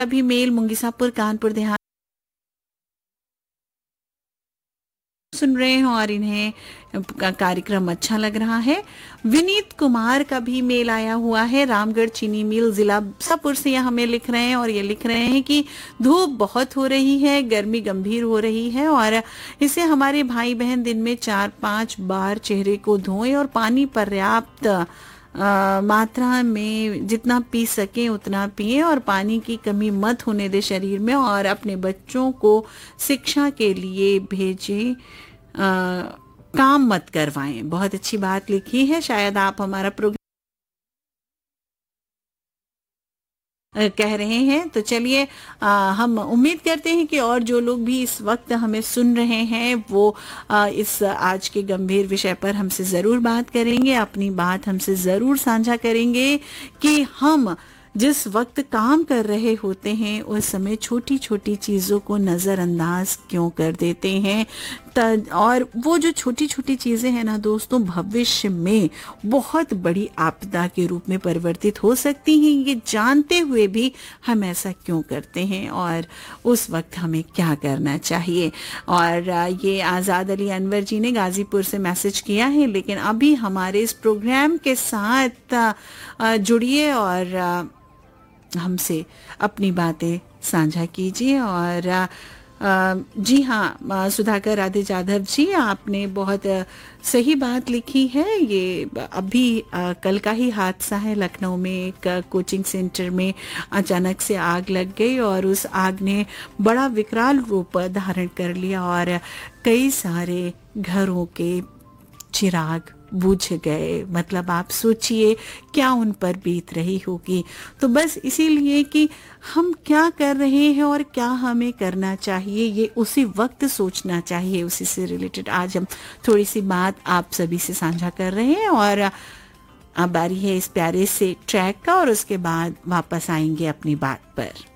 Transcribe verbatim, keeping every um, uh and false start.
अभी मेल मुंगीसापुर कानपुर देहात सुन रहे हैं और इन्हें का- कार्यक्रम अच्छा लग रहा है। विनीत कुमार का भी मेल आया हुआ है, रामगढ़ चीनी मिल जिला सापुर से यह हमें लिख रहे हैं और ये लिख रहे हैं कि धूप बहुत हो रही है, गर्मी गंभीर हो रही है और इसे हमारे भाई बहन दिन में चार पांच बार चेहरे को धोएं और पानी पर्याप्त अ, मात्रा में जितना पी सके उतना पिए और पानी की कमी मत होने दे शरीर में और अपने बच्चों को शिक्षा के लिए भेजें, अ, काम मत करवाएं। बहुत अच्छी बात लिखी है, शायद आप हमारा प्रोग्राम अ, कह रहे हैं। तो चलिए, अ, हम उम्मीद करते हैं कि और जो लोग भी इस वक्त हमें सुन रहे हैं वो अ, इस आज के गंभीर विषय पर हमसे ज़रूर बात करेंगे, अपनी बात हमसे ज़रूर साझा करेंगे कि हम जिस वक्त काम कर रहे होते हैं उस समय छोटी छोटी चीज़ों को नज़रअंदाज क्यों कर देते हैं। त- और वो जो छोटी छोटी चीज़ें हैं ना दोस्तों, भविष्य में बहुत बड़ी आपदा के रूप में परिवर्तित हो सकती हैं, ये जानते हुए भी हम ऐसा क्यों करते हैं और उस वक्त हमें क्या करना चाहिए। और अ, ये आज़ाद अली अनवर जी ने गाज़ीपुर से मैसेज किया है, लेकिन अभी हमारे इस प्रोग्राम के साथ अ, अ, जुड़िए और अ, हमसे अपनी बातें साझा कीजिए। और अ, अ, जी हाँ, अ, सुधाकर राधे जाधव जी, आपने बहुत अ, सही बात लिखी है। ये अभी अ, कल का ही हादसा है, लखनऊ में एक अ, कोचिंग सेंटर में अचानक से आग लग गई और उस आग ने बड़ा विकराल रूप धारण कर लिया और कई सारे घरों के चिराग बुझ गए। मतलब आप सोचिए क्या उन पर बीत रही होगी। तो बस इसीलिए कि हम क्या कर रहे हैं और क्या हमें करना चाहिए, ये उसी वक्त सोचना चाहिए। उसी से रिलेटेड आज हम थोड़ी सी बात आप सभी से साझा कर रहे हैं और अब बारी है इस प्यारे से ट्रैक का और उसके बाद वापस आएंगे अपनी बात पर।